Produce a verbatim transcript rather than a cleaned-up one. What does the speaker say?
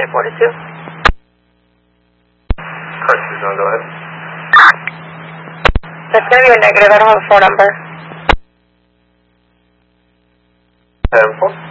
J forty-two. Car two zone, go ahead. That's going to be a negative. I don't have a phone number. ten four.